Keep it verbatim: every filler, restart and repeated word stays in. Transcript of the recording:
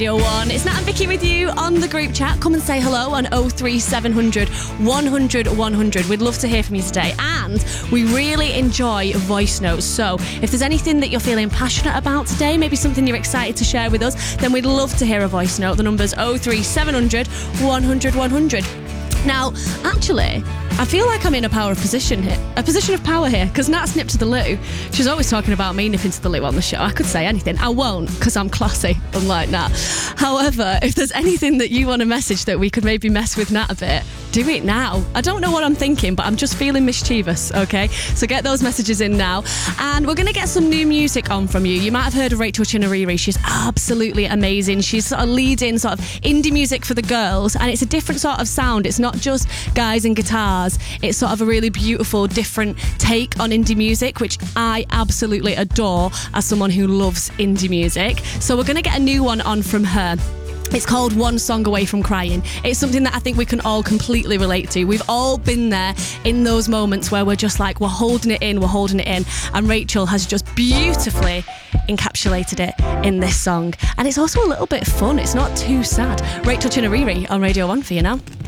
Radio one. It's Nat and Vicky with you on the group chat. Come and say hello on oh three seven hundred, one hundred, one hundred. We'd love to hear from you today. And we really enjoy voice notes. So if there's anything that you're feeling passionate about today, maybe something you're excited to share with us, then we'd love to hear a voice note. The number's oh three seven hundred, one hundred, one hundred. Now, actually, I feel like I'm in a power of position here, a position of power here, because Nat's nipped to the loo. She's always talking about me nipping to the loo on the show. I could say anything. I won't, because I'm classy, unlike Nat. However, if there's anything that you want to message that we could maybe mess with Nat a bit, do it now. I don't know what I'm thinking, but I'm just feeling mischievous, okay? So get those messages in now. And we're going to get some new music on from you. You might have heard of Rachel Chinariri. She's absolutely amazing. She's sort of leading sort of indie music for the girls, and it's a different sort of sound. It's not just guys and guitars. It's sort of a really beautiful, different take on indie music, which I absolutely adore as someone who loves indie music. So we're going to get a new one on from her. It's called One Song Away From Crying. It's something that I think we can all completely relate to. We've all been there in those moments where we're just like, we're holding it in, we're holding it in. And Rachel has just beautifully encapsulated it in this song. And it's also a little bit fun. It's not too sad. Rachel Chinariri on Radio one for you now.